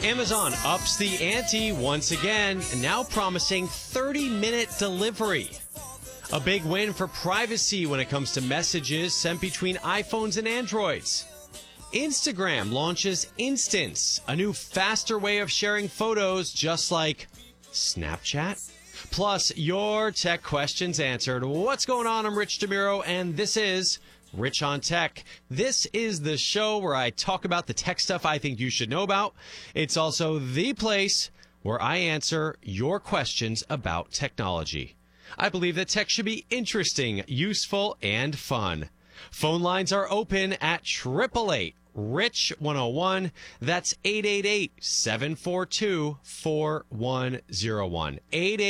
Amazon ups the ante once again, now promising 30-minute delivery. A big win for privacy when it comes to messages sent between iPhones and Androids. Instagram launches Instants, a new faster way of sharing photos just like Snapchat. Plus, your tech questions answered. What's going on? I'm Rich DeMuro, and this is Rich on Tech. This is the show where I talk about the tech stuff I think you should know about. It's also the place where I answer your questions about technology. I believe that tech should be interesting, useful, and fun. Phone lines are open at 888-RICH-101. That's 888-742-4101.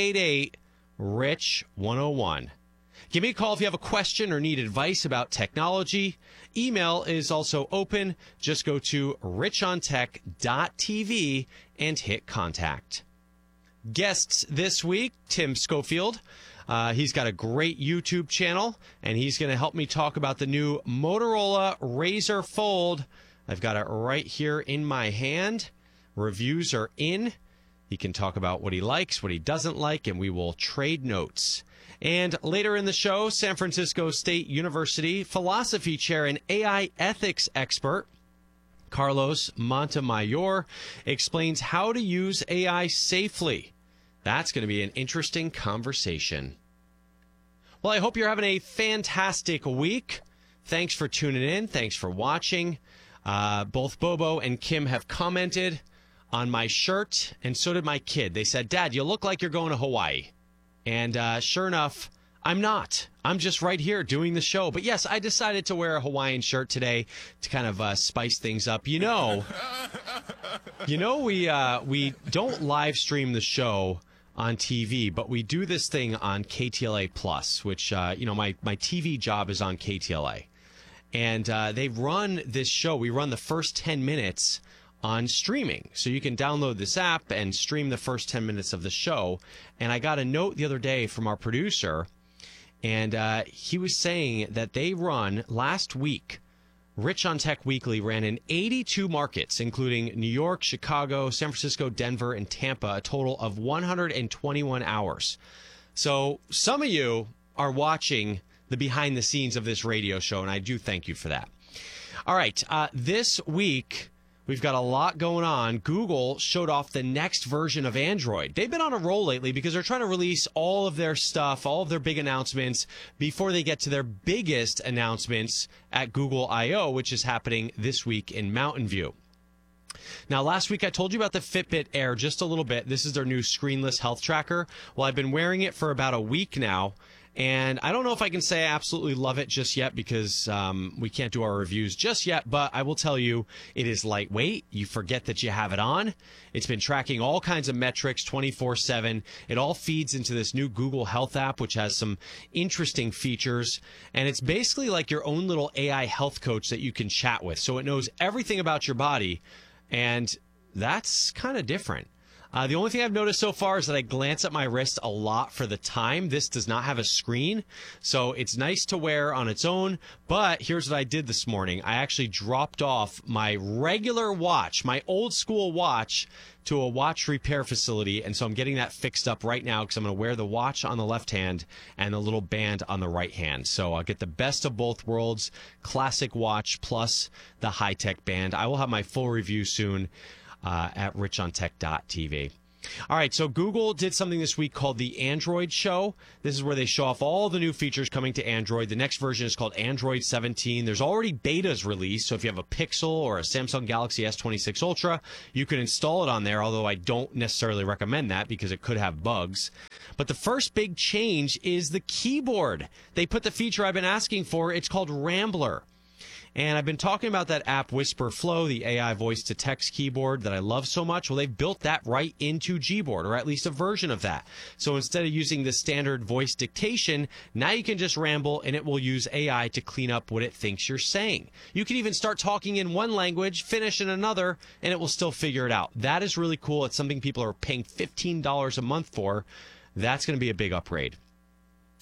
888-RICH-101. Give me a call if you have a question or need advice about technology. Email is also open. Just go to richontech.tv and hit contact. Guests this week, Tim Schofield. He's got a great YouTube channel, and he's going to help me talk about the new Motorola Razr Fold. I've got it right here in my hand. Reviews are in. He can talk about what he likes, what he doesn't like, and we will trade notes. And later in the show, San Francisco State University philosophy chair and AI ethics expert Carlos Montemayor explains how to use AI safely. That's going to be an interesting conversation. Well, I hope you're having a fantastic week. Thanks for tuning in. Thanks for watching. Both Bobo and Kim have commented on my shirt, and so did my kid. They said, "Dad, you look like you're going to Hawaii." And sure enough, I'm not. I'm just right here doing the show. But yes, I decided to wear a Hawaiian shirt today to kind of spice things up. We don't live stream the show on TV, but we do this thing on KTLA Plus, which, my TV job is on KTLA. And they run this show. We run the first 10 minutes on streaming. So you can download this app and stream the first 10 minutes of the show. And I got a note the other day from our producer, and he was saying that they run last week. Rich on Tech Weekly ran in 82 markets, including New York, Chicago, San Francisco, Denver, and Tampa, a total of 121 hours. So some of you are watching the behind the scenes of this radio show, and I do thank you for that. All right, this week we've got a lot going on. Google showed off the next version of Android. They've been on a roll lately because they're trying to release all of their stuff, all of their big announcements before they get to their biggest announcements at Google I/O, which is happening this week in Mountain View. Now, last week I told you about the Fitbit Air just a little bit. This is their new screenless health tracker. Well, I've been wearing it for about a week now. And I don't know if I can say I absolutely love it just yet because we can't do our reviews just yet, but I will tell you it is lightweight. You forget that you have it on. It's been tracking all kinds of metrics 24/7. It all feeds into this new Google Health app, which has some interesting features. And it's basically like your own little AI health coach that you can chat with. So it knows everything about your body, and that's kind of different. The only thing I've noticed so far is that I glance at my wrist a lot for the time. This does not have a screen, so it's nice to wear on its own. But here's what I did this morning. I actually dropped off my regular watch, my old school watch, to a watch repair facility. And so I'm getting that fixed up right now because I'm going to wear the watch on the left hand and the little band on the right hand. So I'll get the best of both worlds, classic watch plus the high-tech band. I will have my full review soon at richontech.tv. All right, so Google did something this week called the Android Show. This is where they show off all the new features coming to Android. The next version is called Android 17. There's already betas released, so if you have a Pixel or a Samsung Galaxy S26 Ultra, you can install it on there, although I don't necessarily recommend that because it could have bugs. But the first big change is the keyboard. They put the feature I've been asking for. It's called Rambler. And I've been talking about that app Whisper Flow, the AI voice-to-text keyboard that I love so much. Well, they've built that right into Gboard, or at least a version of that. So instead of using the standard voice dictation, now you can just ramble, and it will use AI to clean up what it thinks you're saying. You can even start talking in one language, finish in another, and it will still figure it out. That is really cool. It's something people are paying $15 a month for. That's going to be a big upgrade.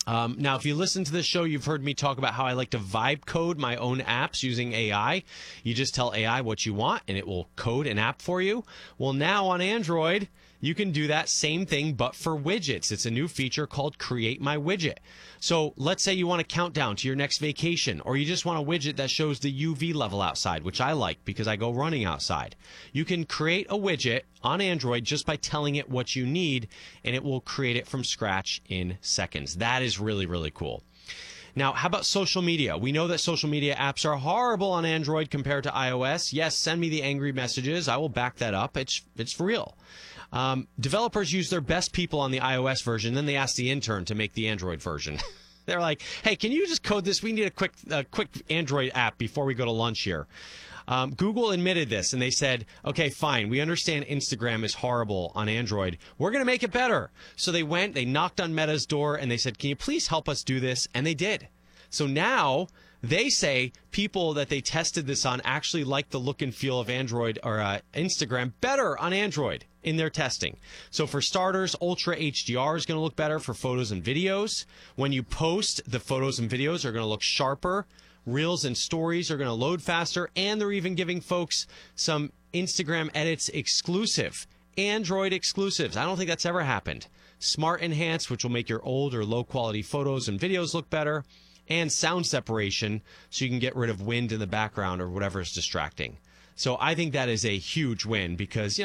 Now, if you listen to this show, you've heard me talk about how I like to vibe code my own apps using AI. You just tell AI what you want, and it will code an app for you. Well, now on Android, you can do that same thing, but for widgets. It's a new feature called Create My Widget. So let's say you want a countdown to your next vacation, or you just want a widget that shows the UV level outside, which I like because I go running outside. You can create a widget on Android just by telling it what you need, and it will create it from scratch in seconds. That is really, really cool. Now, how about social media? We know that social media apps are horrible on Android compared to iOS. Yes, send me the angry messages. I will back that up. It's real. Developers use their best people on the iOS version, then they ask the intern to make the Android version. They're like, hey, can you just code this? We need a quick Android app before we go to lunch here. Google admitted this, and they said, okay, fine, we understand Instagram is horrible on Android. We're going to make it better. So they knocked on Meta's door, and they said, can you please help us do this? And they did. So now they say people that they tested this on actually like the look and feel of Android or Instagram better on Android in their testing. So for starters, Ultra HDR is going to look better for photos and videos. When you post, the photos and videos are going to look sharper. Reels and stories are going to load faster, and they're even giving folks some Instagram edits exclusive, Android exclusives. I don't think that's ever happened. Smart Enhance, which will make your old or low quality photos and videos look better, and sound separation, so you can get rid of wind in the background or whatever is distracting. So I think that is a huge win because,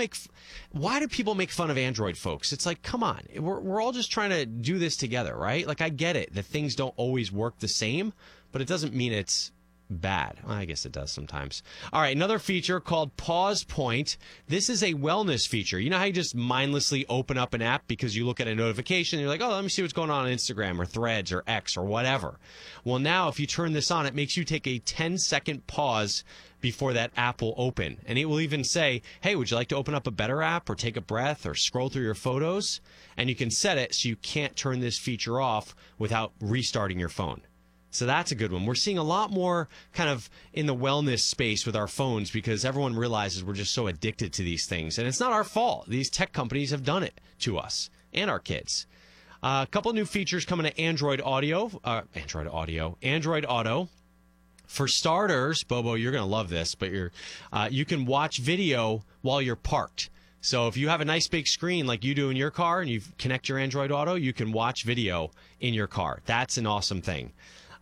why do people make fun of Android folks? It's like, come on, we're all just trying to do this together, right? Like, I get it that things don't always work the same, but it doesn't mean it's bad. Well, I guess it does sometimes. All right, another feature called Pause Point. This is a wellness feature. You know how you just mindlessly open up an app because you look at a notification and you're like, oh, let me see what's going on Instagram or Threads or X or whatever. Well, now if you turn this on, it makes you take a 10-second pause before that app will open. And it will even say, hey, would you like to open up a better app or take a breath or scroll through your photos? And you can set it so you can't turn this feature off without restarting your phone. So that's a good one. We're seeing a lot more kind of in the wellness space with our phones because everyone realizes we're just so addicted to these things. And it's not our fault. These tech companies have done it to us and our kids. A couple new features coming to Android Auto. For starters, Bobo, you're going to love this, but you can watch video while you're parked. So if you have a nice big screen like you do in your car and you connect your Android Auto, you can watch video in your car. That's an awesome thing.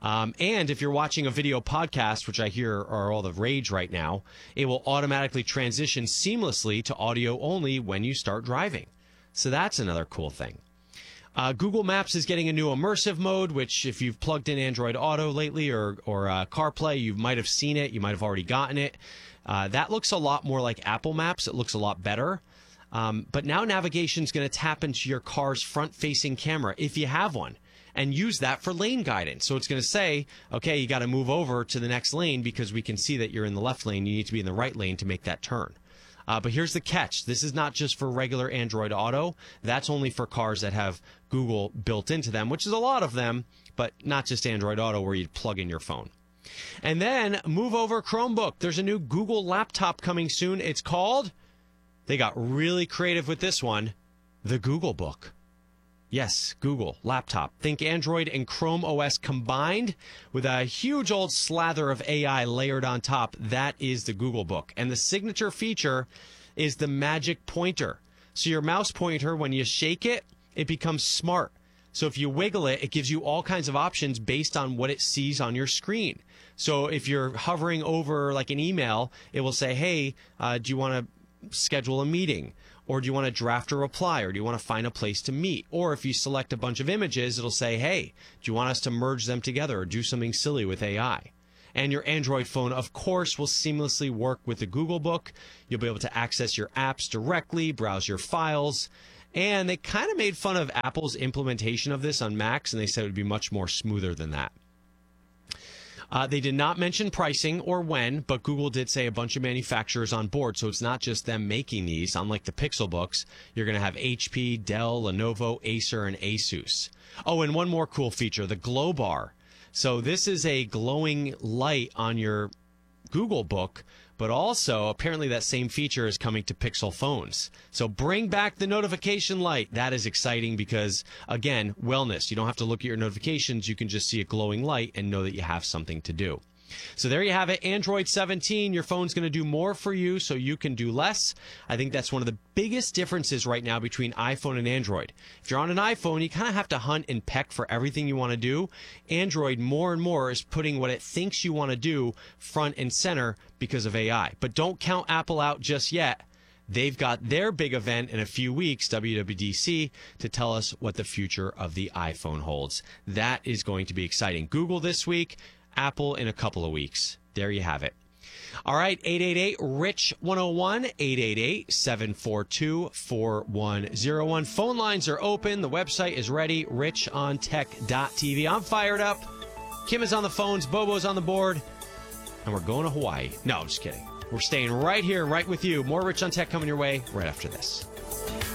And if you're watching a video podcast, which I hear are all the rage right now, it will automatically transition seamlessly to audio only when you start driving. So that's another cool thing. Google Maps is getting a new immersive mode, which if you've plugged in Android Auto lately or CarPlay, you might have seen it. You might have already gotten it. That looks a lot more like Apple Maps. It looks a lot better. But now navigation is going to tap into your car's front-facing camera if you have one, and use that for lane guidance. So it's going to say, okay, you got to move over to the next lane because we can see that you're in the left lane. You need to be in the right lane to make that turn. But here's the catch. This is not just for regular Android Auto. That's only for cars that have Google built into them, which is a lot of them, but not just Android Auto where you plug in your phone. And then move over Chromebook. There's a new Google laptop coming soon. It's called, they got really creative with this one, the Google Book. Yes, Google laptop. Think Android and Chrome OS combined with a huge old slather of AI layered on top. That is the Google Book. And the signature feature is the magic pointer. So your mouse pointer, when you shake it, it becomes smart. So if you wiggle it, it gives you all kinds of options based on what it sees on your screen. So if you're hovering over like an email, it will say, hey, do you want to schedule a meeting? Or do you want to draft a reply? Or do you want to find a place to meet? Or if you select a bunch of images, it'll say, hey, do you want us to merge them together or do something silly with AI? And your Android phone, of course, will seamlessly work with the Google Book. You'll be able to access your apps directly, browse your files. And they kind of made fun of Apple's implementation of this on Macs, and they said it would be much more smoother than that. They did not mention pricing or when, but Google did say a bunch of manufacturers on board, so it's not just them making these. Unlike the Pixel Books, you're going to have HP, Dell, Lenovo, Acer, and Asus. Oh, and one more cool feature, the Glow Bar. So this is a glowing light on your Google Book, But also, apparently that same feature is coming to Pixel phones. So bring back the notification light. That is exciting because, again, wellness. You don't have to look at your notifications. You can just see a glowing light and know that you have something to do. So there you have it. Android 17, your phone's going to do more for you so you can do less. I think that's one of the biggest differences right now between iPhone and Android. If you're on an iPhone, you kind of have to hunt and peck for everything you want to do. Android more and more is putting what it thinks you want to do front and center because of AI. But don't count Apple out just yet. They've got their big event in a few weeks, WWDC, to tell us what the future of the iPhone holds. That is going to be exciting. Google this week. Apple in a couple of weeks. There you have it. All right, 888-RICH-101, 888-742-4101. Phone lines are open. The website is ready, richontech.tv. I'm fired up. Kim is on the phones. Bobo's on the board. And we're going to Hawaii. No, I'm just kidding. We're staying right here, right with you. More Rich on Tech coming your way right after this.